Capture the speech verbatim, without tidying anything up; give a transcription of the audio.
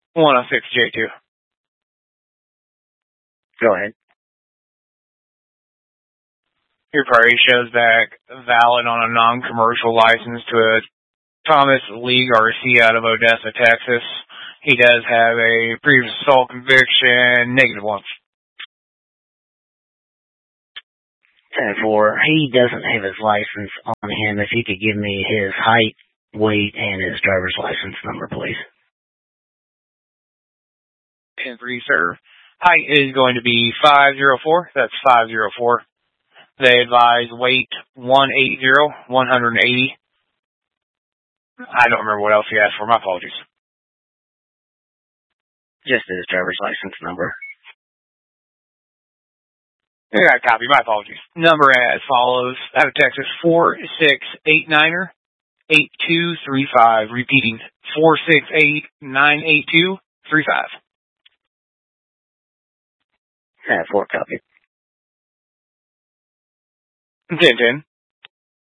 one oh six J two. Go ahead. Your party shows back valid on a non-commercial license to a Thomas Lee Garcia out of Odessa, Texas. He does have a previous assault conviction, negative one. ten four, he doesn't have his license on him. If you could give me his height, weight, and his driver's license number, please. ten three, sir. Height is going to be five oh four. That's five oh four. They advise weight one eighty, one eighty. I don't remember what else he asked for. My apologies. Just his driver's license number. I got a copy. My apologies. Number as follows. Out of Texas, four six eight nine eight two three five. Repeating, four six eight nine eight two three five. ten four, copy. ten ten.